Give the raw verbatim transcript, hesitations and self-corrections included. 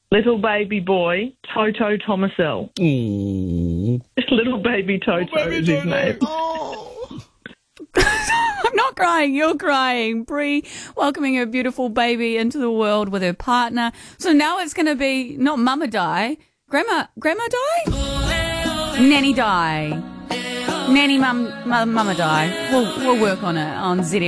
Little baby boy, Toto Tomasel. Mm. Little baby Toto Oh, baby is his Toto. name. Oh. I'm not crying, you're crying. Bree welcoming her beautiful baby into the world with her partner. So now it's going to be not mama die, grandma, grandma die? Nanny die. Nanny mum, mum mama die. We'll, we'll work on it on Z D